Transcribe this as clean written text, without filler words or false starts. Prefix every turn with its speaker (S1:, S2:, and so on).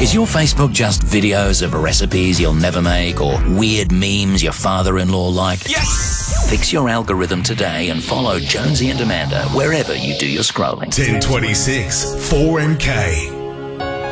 S1: Is your Facebook just videos of recipes you'll never make or weird memes your father-in-law liked?
S2: Yes!
S1: Fix your algorithm today and follow Jonesy and Amanda wherever you do your scrolling.
S2: 1026 4MK.